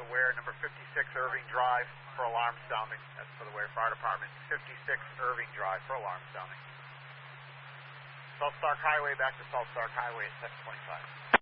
to Ware, number 56 Irving Drive for alarm sounding. That's for the Ware Fire Department. 56 Irving Drive for alarm sounding. South Stark Highway back to South Stark Highway at 725.